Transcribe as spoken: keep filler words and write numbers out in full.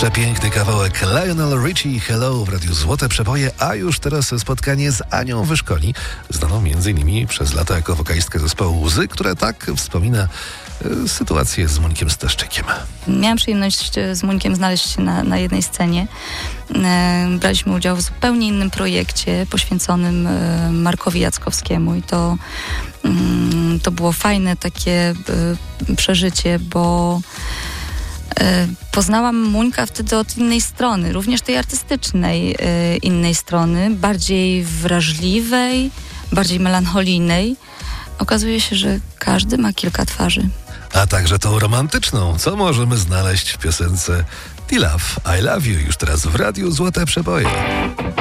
Przepiękny kawałek Lionel Richie, Hello w Radiu Złote Przeboje, a już teraz spotkanie z Anią Wyszkoli, znaną między innymi przez lata jako wokalistka zespołu Łzy, która tak wspomina y, sytuację z Mońkiem Staszczykiem. Miałam przyjemność z Mońkiem znaleźć się na, na jednej scenie. E, braliśmy udział w zupełnie innym projekcie poświęconym e, Markowi Jackowskiemu i to, mm, to było fajne takie e, przeżycie, bo poznałam Mońka wtedy od innej strony, również tej artystycznej y, innej strony, bardziej wrażliwej, bardziej melancholijnej. Okazuje się, że każdy ma kilka twarzy. A także tą romantyczną, co możemy znaleźć w piosence T-Love, I Love You, już teraz w Radiu Złote Przeboje.